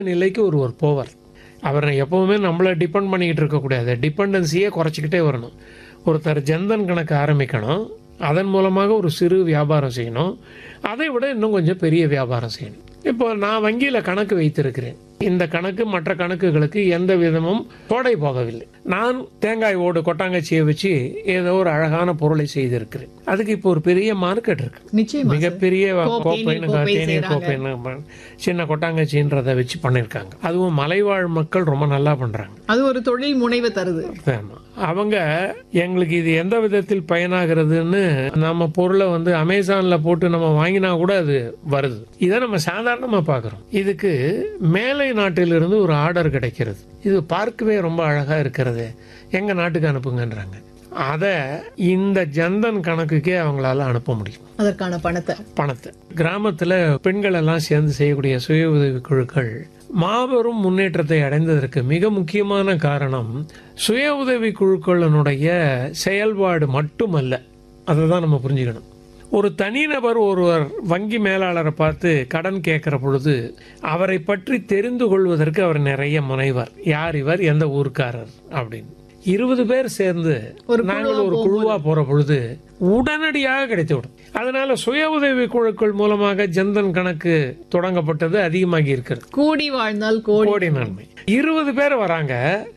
நிலைக்கு ஒருவர் போவார். அவர் எப்பவுமே நம்மளை டிபெண்ட் பண்ணிக்கிட்டு இருக்கக்கூடாது. டிபெண்டன்சியே குறைச்சிக்கிட்டே வரணும். ஒருத்தர் ஜன்தன் கணக்கு ஆரம்பிக்கணும், அதன் மூலமாக ஒரு சிறு வியாபாரம் செய்யணும், அதை விட இன்னும் கொஞ்சம் பெரிய வியாபாரம் செய்யணும். இப்போ நான் வங்கியில் கணக்கு வைத்திருக்கிறேன். இந்த கணக்கு மற்ற கணக்குகளுக்கு எந்த விதமும் தோடை போகவில்லை. நான் தேங்காய் ஓடு கொட்டாங்கச்சியை வச்சு ஏதோ ஒரு அழகான பொருளை செய்திருக்கிறேன். அதுக்கு இப்போ ஒரு பெரிய மார்க்கெட் இருக்கு. நிச்சயமா மிகப்பெரிய கோப்பை, தேநீர் கோப்பை சின்ன கொட்டாங்கச்சின்றதை வச்சு பண்ணியிருக்காங்க. அதுவும் மலைவாழ் மக்கள் ரொம்ப நல்லா பண்றாங்க. அது ஒரு தொழில் முனைவு தருது. ஆமா. அவங்க எங்களுக்கு இது எந்த விதத்தில் பயனாகிறதுன்னு நம்ம பொருளை அமேசான்ல போட்டு நம்ம வாங்கினா கூட அது வருது. இதை நம்ம சாதாரணமா பார்க்கிறோம். இதுக்கு மேலை நாட்டிலிருந்து ஒரு ஆர்டர் கிடைக்கிறது. இது பார்க்கவே ரொம்ப அழகா இருக்கிறது, எங்க நாட்டுக்கு அனுப்புங்கன்றாங்க. அதை இந்த ஜன்தன் கணக்குக்கே அவங்களால அனுப்ப முடியும். அதற்கான பணத்தை கிராமத்துல பெண்கள் எல்லாம் சேர்ந்து செய்யக்கூடிய சுய உதவி குழுக்கள் மாபெரும் முன்னேற்றத்தை அடைந்ததற்கு மிக முக்கியமான காரணம் சுய உதவி குழுக்களினுடைய செயல்பாடு மட்டுமல்ல. அதை தான் நம்ம புரிஞ்சுக்கணும். ஒரு தனிநபர் ஒருவர் வங்கி மேலாளரை பார்த்து கடன் கேட்கிற பொழுது அவரை பற்றி தெரிந்து கொள்வதற்கு அவர் நிறைய முனைவார். யார் இவர், எந்த ஊர்க்காரர் அப்படின்னு. 20 பேர் சேர்ந்து நாங்கள் ஒரு குழுவா போற பொழுது உடனடியாக கிடைத்துவிடும். அதனால சுய உதவி குழுக்கள் மூலமாக ஜன்தன் கணக்கு தொடங்கப்பட்டது அதிகமாகி இருக்கிறது. கூடி வாழ்ந்தால் கோடி நன்மை. 20 பேர் வராங்க,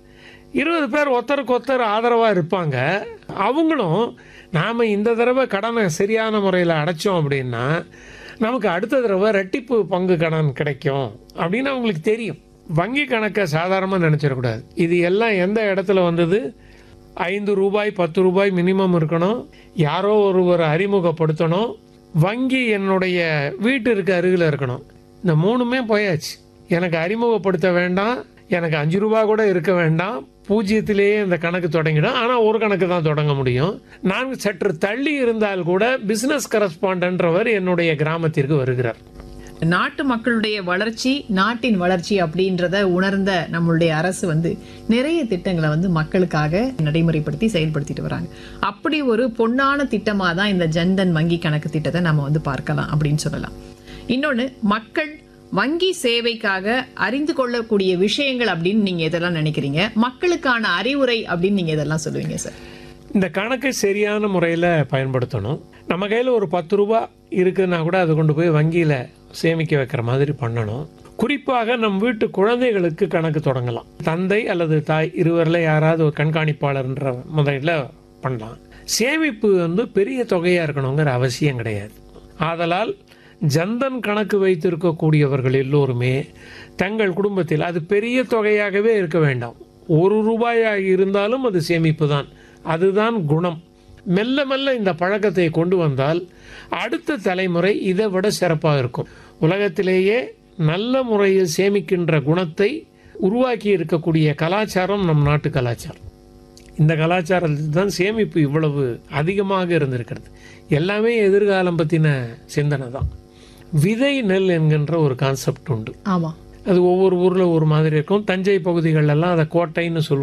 20 பேர் ஒருத்தருக்கு ஒருத்தர் ஆதரவா இருப்பாங்க. அவங்களும் நாம இந்த தடவை கடனை சரியான முறையில் அடைச்சோம் அப்படின்னா நமக்கு அடுத்த தடவை ரெட்டிப்பு பங்கு கடன் கிடைக்கும் அப்படின்னு அவங்களுக்கு தெரியும். வங்கி கணக்கை சாதாரணமாக நினைச்சிடக்கூடாது. இது எல்லாம் எந்த இடத்துல வந்தது? 5 ரூபாய் 10 ரூபாய் மினிமம் இருக்கணும், யாரோ ஒருவர் அறிமுகப்படுத்தணும், வங்கி என்னுடைய வீட்டிற்கு அருகில் இருக்கணும். இந்த 3மே போயாச்சு. எனக்கு அறிமுகப்படுத்த வேண்டாம், எனக்கு 5 ரூபாய் கூட இருக்க வேண்டாம், பூஜ்ஜியத்திலேயே இந்த கணக்கு தொடங்கிடும். ஆனால் ஒரு கணக்கு தான் தொடங்க முடியும். நான் சற்று தள்ளி இருந்தால் கூட பிசினஸ் கரஸ்பாண்டன்றவர் என்னுடைய கிராமத்திற்கு வருகிறார். நாட்டு மக்களுடைய வளர்ச்சி, நாட்டின் வளர்ச்சி அப்படின்றத உணர்ந்த நம்மளுடைய அரசு நிறைய திட்டங்களை மக்களுக்காக நடைமுறைப்படுத்தி செயல்படுத்திட்டு வராங்க. அப்படி ஒரு பொன்னான திட்டமா தான் இந்த ஜன்தன் வங்கி கணக்கு திட்டத்தை நம்ம பார்க்கலாம் அப்படின்னு சொல்லலாம். இன்னொன்னு, மக்கள் வங்கி சேவைக்காக அறிந்து கொள்ளக்கூடிய விஷயங்கள் அப்படின்னு நீங்க எதெல்லாம் நினைக்கிறீங்க? மக்களுக்கான அறிவுரை அப்படின்னு நீங்க எதெல்லாம் சொல்லுவீங்க சார்? இந்த கணக்கை சரியான முறையில் பயன்படுத்தணும். நம்ம கையில் ஒரு 10 ரூபாய் இருக்குன்னா கூட அதை கொண்டு போய் வங்கியில் சேமிக்க வைக்கிற மாதிரி பண்ணணும். குறிப்பாக நம் வீட்டு குழந்தைகளுக்கு கணக்கு தொடங்கலாம். தந்தை அல்லது தாய் இருவரில் யாராவது ஒரு கண்காணிப்பாளர்ன்ற முறையில் பண்ணலாம். சேமிப்பு பெரிய தொகையாக இருக்கணுங்கிற அவசியம் கிடையாது. ஆதலால் ஜன்தன் கணக்கு வைத்திருக்கக்கூடியவர்கள் எல்லோருமே தங்கள் குடும்பத்தில், அது பெரிய தொகையாகவே இருக்க வேண்டாம், 1 ரூபாயாக இருந்தாலும் அது சேமிப்பு தான். அதுதான் குணம். மெல்ல மெல்ல இந்த பழக்கத்தை கொண்டு வந்தால் அடுத்த தலைமுறை இதை விட சிறப்பாக இருக்கும். உலகத்திலேயே நல்ல முறையில் சேமிக்கின்ற குணத்தை உருவாக்கி இருக்கக்கூடிய கலாச்சாரம் நம் நாட்டு கலாச்சாரம். இந்த கலாச்சாரத்தில் தான் சேமிப்பு இவ்வளவு அதிகமாக இருந்திருக்கிறது. எல்லாமே எதிர்காலம் பற்றின சிந்தனை தான். விதை நெல் என்கின்ற ஒரு கான்செப்ட் உண்டு. ஆமா, அது ஒவ்வொரு ஊரில் ஒரு மாதிரி இருக்கும். தஞ்சை பகுதிகளெல்லாம் அதை கோட்டைன்னு சொல்லுவாங்க.